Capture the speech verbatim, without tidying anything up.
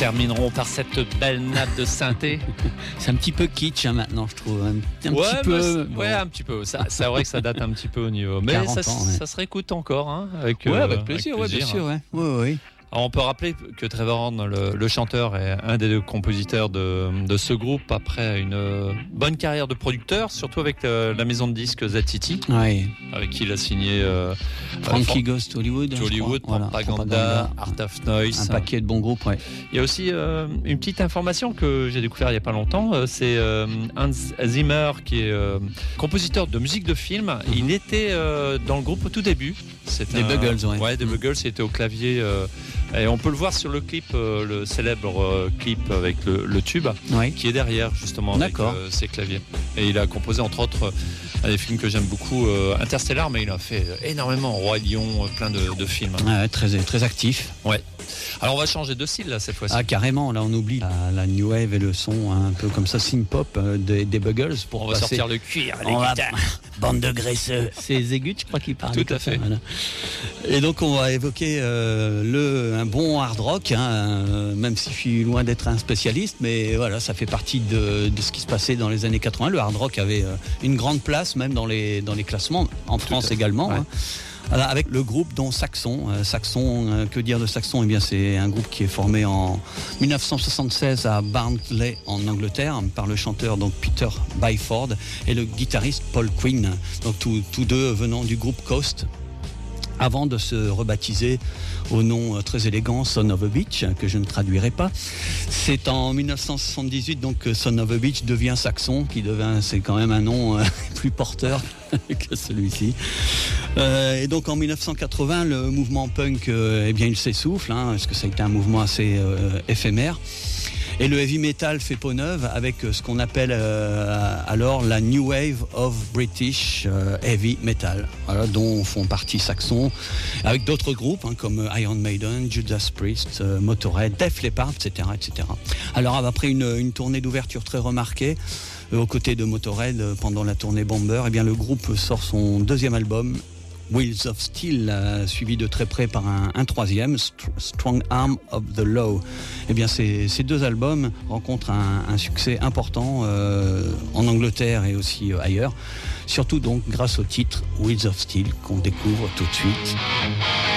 terminerons par cette belle nappe de synthé. C'est un petit peu kitsch hein, maintenant, je trouve. Un, un ouais, petit peu. Bon. Ouais, un petit peu. Ça, c'est vrai que ça date un petit peu au niveau. Mais ça, ans, ouais. ça se réécoute encore. Hein, avec, ouais, euh, avec plaisir, avec plaisir. Ouais, bien sûr. Ouais. Ouais, ouais. Alors on peut rappeler que Trevor Horn, le, le chanteur, est un des deux compositeurs de, de ce groupe après une bonne carrière de producteur, surtout avec le, la maison de disques Z T T, ouais. avec qui il a signé euh, Frankie euh, Goes to Hollywood, to Hollywood, voilà, Propaganda, Art of Noise, un paquet de bons groupes. Ouais. Il y a aussi euh, une petite information que j'ai découvert il y a pas longtemps, euh, c'est euh, Hans Zimmer qui est euh, compositeur de musique de film. Mm-hmm. Il était euh, dans le groupe au tout début. Des un, Buggles, ouais. Ouais, des mm-hmm. Buggles. Il était au clavier. Euh, Et on peut le voir sur le clip, euh, le célèbre euh, clip avec le, le tube, ouais. qui est derrière justement avec euh, ses claviers. Et il a composé entre autres euh, des films que j'aime beaucoup, euh, Interstellar, mais il a fait énormément, Roi Lion, euh, plein de, de films. Ouais, très, très actif. Ouais. Alors on va changer de style là cette fois-ci. Ah carrément, là on oublie la, la new wave et le son un peu comme ça synth pop euh, des, des Buggles pour on passer... va sortir le cuir, les va... guitares. Bande de graisseux. C'est Zégut, je crois qu'il parle. Tout à fait. Ça, voilà. Et donc on va évoquer euh, le un bon hard rock, hein, euh, même si je suis loin d'être un spécialiste, mais voilà, ça fait partie de, de ce qui se passait dans les années quatre-vingts. Le hard rock avait euh, une grande place même dans les dans les classements, en Tout France également. Ouais. Hein. Alors, avec le groupe dont Saxon, euh, Saxon, euh, que dire de Saxon ? Eh bien, c'est un groupe qui est formé en dix-neuf cent soixante-seize à Barnsley en Angleterre par le chanteur donc Peter Byford et le guitariste Paul Quinn. Donc tous, tous deux venant du groupe Coast. Avant de se rebaptiser au nom très élégant Son of a Beach, que je ne traduirai pas. C'est en dix-neuf cent soixante-dix-huit donc que Son of a Beach devient Saxon, qui devient, c'est quand même un nom euh, plus porteur que celui-ci. Euh, et donc en dix-neuf cent quatre-vingts, le mouvement punk, euh, eh bien il s'essouffle, hein, parce que ça a été un mouvement assez euh, éphémère. Et le heavy metal fait peau neuve avec ce qu'on appelle euh, alors la New Wave of British euh, Heavy Metal, voilà, dont font partie Saxon, avec d'autres groupes hein, comme Iron Maiden, Judas Priest, euh, Motorhead, Def Leppard, et cetera, et cetera. Alors après une, une tournée d'ouverture très remarquée, euh, aux côtés de Motorhead euh, pendant la tournée Bomber, eh bien le groupe sort son deuxième album, Wheels of Steel, euh, suivi de très près par un, un troisième, Strong Arm of the Law. Eh bien, ces, ces deux albums rencontrent un, un succès important euh, en Angleterre et aussi euh, ailleurs, surtout donc grâce au titre Wheels of Steel qu'on découvre tout de suite.